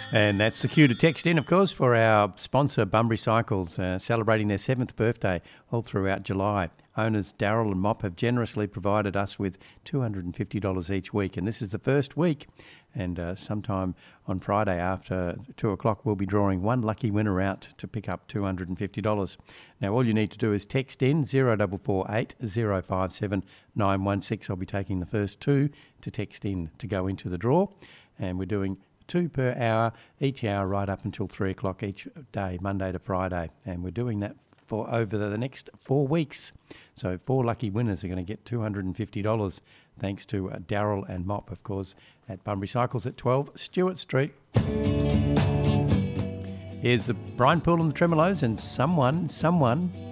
And that's the cue to text in, of course, for our sponsor, Bunbury Cycles, celebrating their 7th birthday all throughout July. Owners Daryl and Mop have generously provided us with $250 each week, and this is the first week. And sometime on Friday after 2 o'clock, we'll be drawing one lucky winner out to pick up $250. Now, all you need to do is text in 0448 057 916. I'll be taking the first two to text in to go into the draw, and we're doing 2 per hour, each hour right up until 3 o'clock each day, Monday to Friday. And we're doing that for over the next 4 weeks. So 4 lucky winners are going to get $250 thanks to Daryl and Mop, of course, at Bunbury Cycles at 12 Stewart Street. Here's the Brian Poole and the Tremolos and Someone.